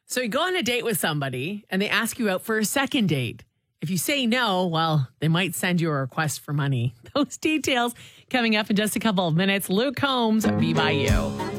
So you go on a date with somebody and they ask you out for a second date. If you say no, well, they might send you a request for money. Those details coming up in just a couple of minutes. Luke Combs, Be By You.